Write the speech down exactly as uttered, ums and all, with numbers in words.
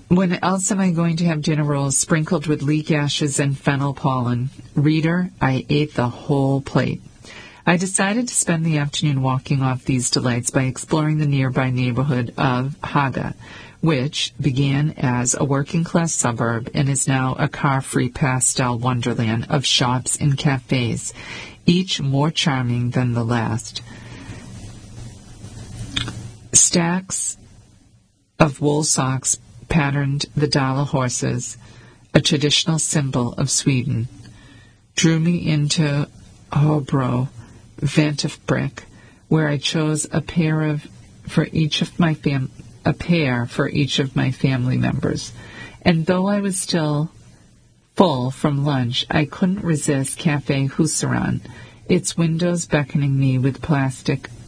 When else am I going to have dinner rolls sprinkled with leek ashes and fennel pollen? Reader, I ate the whole plate. I decided to spend the afternoon walking off these delights by exploring the nearby neighborhood of Haga, which began as a working-class suburb and is now a car-free pastel wonderland of shops and cafes, each more charming than the last. Stacks of wool socks patterned the Dala horses, a traditional symbol of Sweden, drew me into Hobro Vantifbrick, where I chose a pair of for each of my fam a pair for each of my family members. And though I was still full from lunch, I couldn't resist Cafe Husaran, its windows beckoning me with plastic